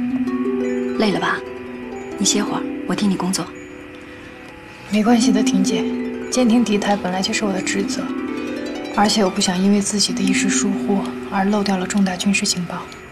累了吧？你歇会儿，我替你工作。 没关系的，婷姐，监听敌台本来就是我的职责，而且我不想因为自己的一时疏忽而漏掉了重大军事情报。